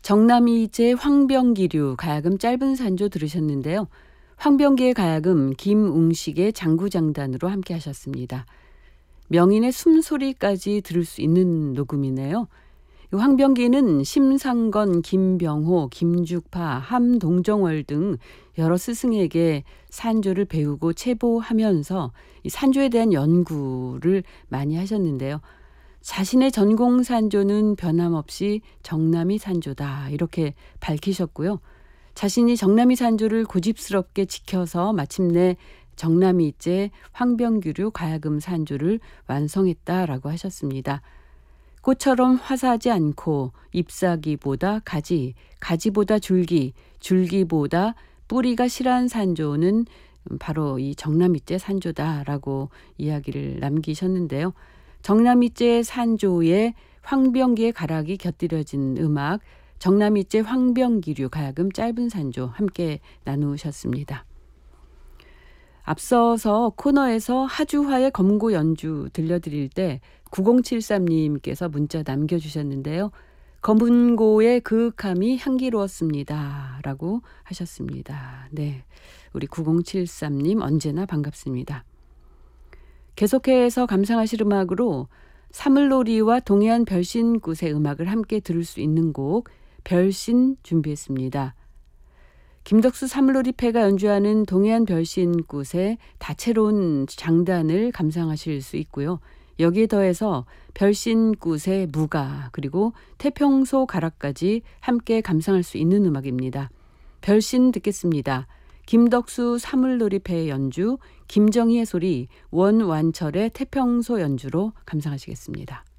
정남이제 황병기류 가야금 짧은 산조 들으셨는데요. 황병기의 가야금 김웅식의 장구장단으로 함께 하셨습니다. 명인의 숨소리까지 들을 수 있는 녹음이네요. 황병기는 심상건, 김병호, 김죽파, 함동정월 등 여러 스승에게 산조를 배우고 체보하면서 이 산조에 대한 연구를 많이 하셨는데요. 자신의 전공 산조는 변함없이 정남이 산조다 이렇게 밝히셨고요. 자신이 정남이 산조를 고집스럽게 지켜서 마침내 정남이제 황병규류 가야금 산조를 완성했다라고 하셨습니다. 꽃처럼 화사하지 않고 잎사귀보다 가지, 가지보다 줄기, 줄기보다 뿌리가 실한 산조는 바로 이 정남이제 산조다라고 이야기를 남기셨는데요. 정남이제 산조에 황병기의 가락이 곁들여진 음악, 정남이제 황병기류 가야금 짧은 산조 함께 나누셨습니다. 앞서서 코너에서 하주화의 검고 연주 들려드릴 때 9073님께서 문자 남겨주셨는데요. 검은고의 그윽함이 향기로웠습니다. 라고 하셨습니다. 네, 우리 9073님 언제나 반갑습니다. 계속해서 감상하실 음악으로 사물놀이와 동해안 별신굿의 음악을 함께 들을 수 있는 곡 별신 준비했습니다. 김덕수 사물놀이패가 연주하는 동해안 별신굿의 다채로운 장단을 감상하실 수 있고요. 여기에 더해서 별신굿의 무가 그리고 태평소 가락까지 함께 감상할 수 있는 음악입니다. 별신 듣겠습니다. 김덕수 사물놀이패의 연주, 김정희의 소리, 원완철의 태평소 연주로 감상하시겠습니다.